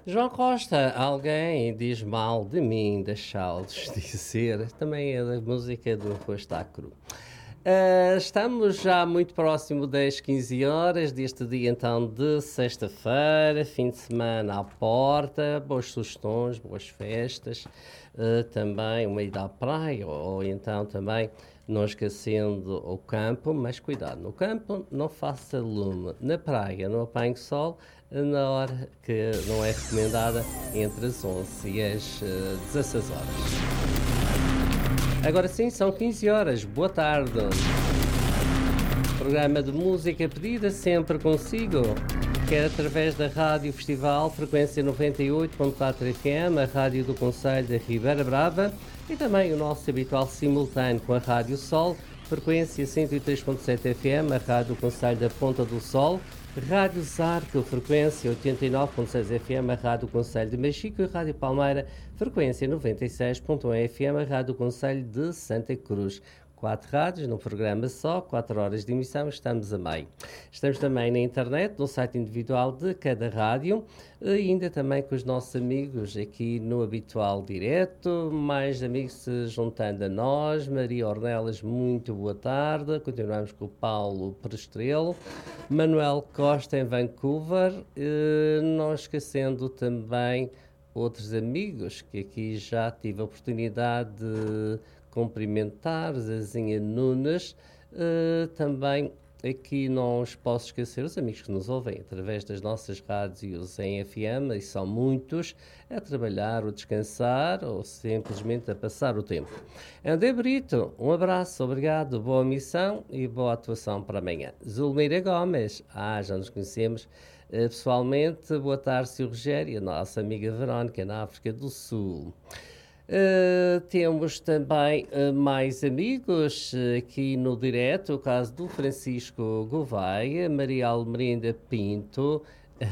João Costa, alguém diz mal de mim, deixá-los dizer. Também é da música do Costa Cru. Estamos já muito próximo das 15 horas deste dia então de sexta-feira, fim de semana à porta, boas sugestões, boas festas, também uma ida à praia ou então também não esquecendo o campo, mas cuidado, no campo não faça lume, na praia não apanhe sol na hora que não é recomendada entre as 11 e as 16 horas. Agora sim, são 15 horas. Boa tarde. Programa de música pedida sempre consigo. Quer através da Rádio Festival, frequência 98.4 FM, a Rádio do Concelho da Ribeira Brava e também o nosso habitual simultâneo com a Rádio Sol, frequência 103.7 FM, a Rádio do Concelho da Ponta do Sol, Rádio Zarco, frequência 89.6 FM, a Rádio Concelho de Machico e Rádio Palmeira, frequência 96.1 FM, a Rádio Concelho de Santa Cruz. 4 rádios num programa só, 4 horas de emissão, estamos a meio. Estamos também na internet, no site individual de cada rádio e ainda também com os nossos amigos aqui no habitual direto, mais amigos se juntando a nós. Maria Ornelas, muito boa tarde. Continuamos com o Paulo Prestrelo, Manuel Costa em Vancouver, não esquecendo também outros amigos que aqui já tive a oportunidade de cumprimentar, Zezinha Nunes, também aqui não os posso esquecer os amigos que nos ouvem através das nossas rádios em FM, e são muitos, a trabalhar ou descansar ou simplesmente a passar o tempo. André Brito, um abraço, obrigado, boa missão e boa atuação para amanhã. Zulmeira Gomes, já nos conhecemos pessoalmente, boa tarde, Sr. Rogério, a nossa amiga Verónica, na África do Sul. Temos também mais amigos aqui no direto, o caso do Gouveia, Maria Almerinda Pinto,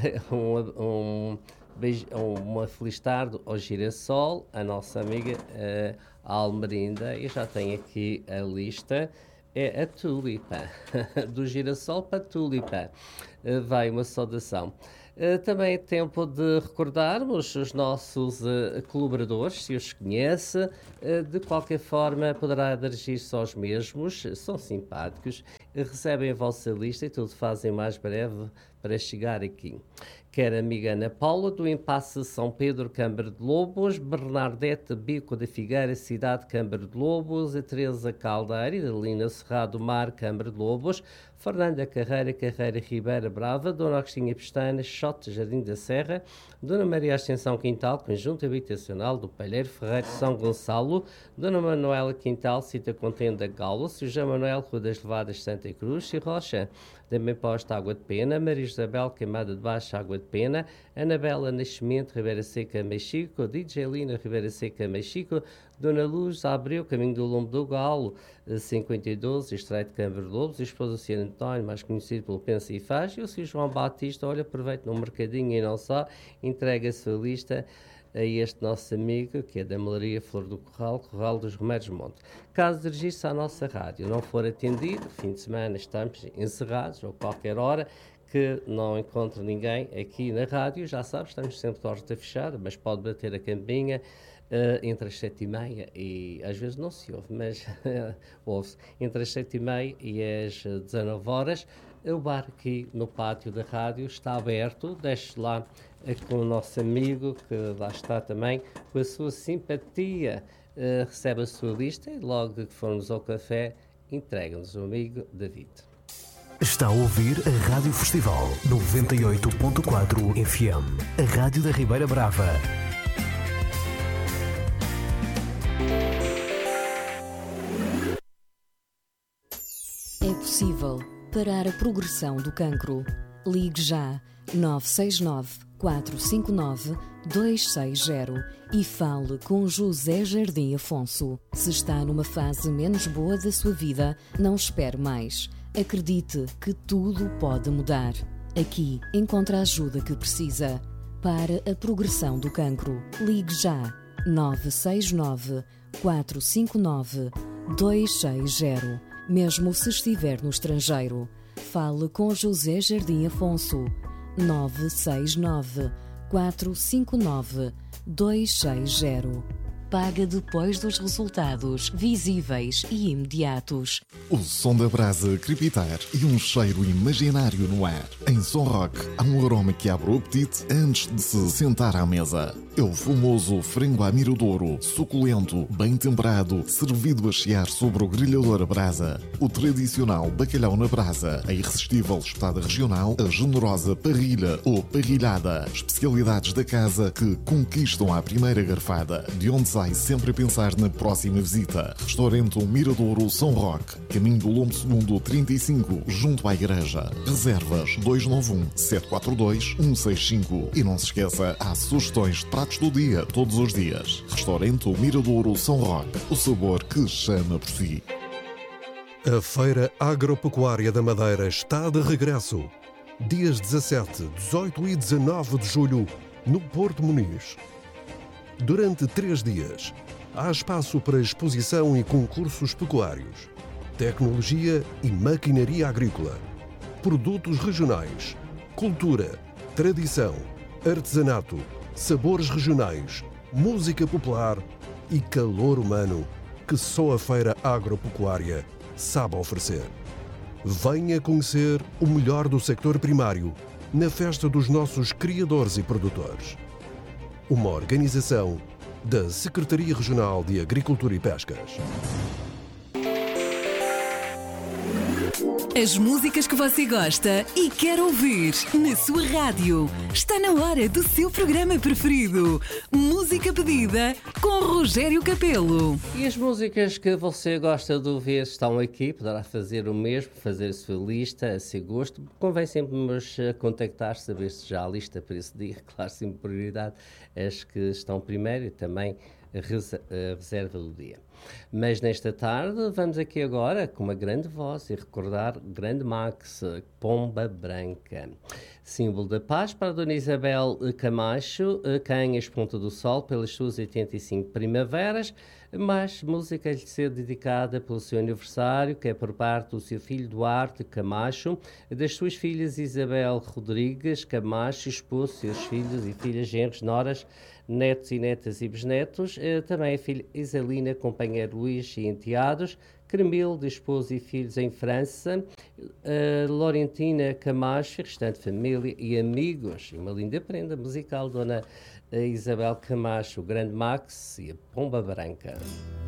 uma feliz tarde ao Girassol, a nossa amiga Almerinda, eu já tenho aqui a lista, é a Tulipa, do Girassol para a Tulipa, vai uma saudação. Também é tempo de recordarmos os nossos colaboradores, se os conhece, de qualquer forma poderá dirigir-se aos mesmos, são simpáticos, recebem a vossa lista e tudo fazem mais breve para chegar aqui. Quer a amiga Ana Paula, do Impasse São Pedro, Câmara de Lobos, Bernardete Bico da Figueira, Cidade, Câmara de Lobos, a Teresa Caldeira e da Lina Cerrado Mar, Câmara de Lobos, Fernanda Carreira, Carreira Ribeira Brava, Dona Agostinha Pestana, Xote, Jardim da Serra, Dona Maria Ascensão Quintal, Conjunto Habitacional do Palheiro Ferreiro, São Gonçalo, Dona Manuela Quintal, Cita Contenda Galo, Sr. João Manuel, Rua das Levadas, Santa Cruz e Rocha, também posta Água de Pena, Maria Isabel, Queimada de Baixo, Água de Pena, Anabela Nascimento, Ribeira Seca, Mexico, DJ Lina, Ribeira Seca, Mexico, Dona Luz Abreu, Caminho do Lombo do Galo, 52, Estreito de Câmara de Lobos, esposa do Sr. António, mais conhecido pelo Pensa e Faz, e o Sr. João Batista, olha, aproveita no mercadinho e não só, entrega a sua lista a este nosso amigo, que é da Malaria Flor do Corral dos Remédios Monte. Caso dirigir-se à nossa rádio não for atendido, fim de semana estamos encerrados, ou qualquer hora, que não encontre ninguém aqui na rádio, já sabe, estamos sempre de porta fechada, mas pode bater a campainha entre as 7h30 e às vezes não se ouve, mas ouve-se, entre as 7h30 e as 19 horas, o bar aqui no pátio da rádio está aberto, deixe lá com o nosso amigo, que lá está também, com a sua simpatia, recebe a sua lista e logo que formos ao café, entrega-nos o amigo David. Está a ouvir a Rádio Festival 98.4 FM, a Rádio da Ribeira Brava. É possível parar a progressão do cancro. Ligue já 969 459 260 e fale com José Jardim Afonso. Se está numa fase menos boa da sua vida, não espere mais. Acredite que tudo pode mudar. Aqui encontra a ajuda que precisa. Para a progressão do cancro, ligue já 969 459 260. Mesmo se estiver no estrangeiro, fale com José Jardim Afonso. 969 459 260. Paga depois dos resultados visíveis e imediatos. O som da brasa a crepitar e um cheiro imaginário no ar. Em Som Rock há um aroma que abre o apetite antes de se sentar à mesa. É o famoso frango à miradouro, suculento, bem temperado, servido a chiar sobre o grelhador a brasa. O tradicional bacalhau na brasa, a irresistível espetada regional, a generosa parrilha ou parrilhada. Especialidades da casa que conquistam à primeira garfada, de onde sai sempre a pensar na próxima visita. Restaurante Miradouro São Roque, caminho do Lombo II 35, junto à igreja. Reservas 291-742-165. E não se esqueça, há sugestões de pratos do dia, todos os dias. Restaurante Miradouro São Roque, o sabor que chama por si. A Feira Agropecuária da Madeira está de regresso. Dias 17, 18 e 19 de julho, no Porto Muniz. Durante 3 dias, há espaço para exposição e concursos pecuários, tecnologia e maquinaria agrícola, produtos regionais, cultura, tradição, artesanato, sabores regionais, música popular e calor humano que só a Feira Agropecuária sabe oferecer. Venha conhecer o melhor do sector primário na festa dos nossos criadores e produtores. Uma organização da Secretaria Regional de Agricultura e Pescas. As músicas que você gosta e quer ouvir na sua rádio. Está na hora do seu programa preferido. Música pedida com Rogério Capelo. E as músicas que você gosta de ouvir estão aqui, poderá fazer o mesmo, fazer a sua lista, a seu gosto. Convém sempre nos contactar, saber se já há lista para esse dia. Claro, sempre prioridade as que estão primeiro e também a reserva do dia. Mas nesta tarde vamos aqui agora com uma grande voz e recordar o grande Max, Pomba Branca. Símbolo da paz para a Dona Isabel Camacho, quem exponta do sol pelas suas 85 primaveras, mas música lhe ser dedicada pelo seu aniversário, que é por parte do seu filho Duarte Camacho, das suas filhas Isabel Rodrigues Camacho, esposo, seus filhos e filhas, genros, noras, netos e netas e bisnetos, também a filha Isalina, companheiro Luís e enteados, Cremil, de esposo e filhos em França, Laurentina Camacho, restante família e amigos. E uma linda prenda musical, Dona Isabel Camacho, o grande Max e a Pomba Branca.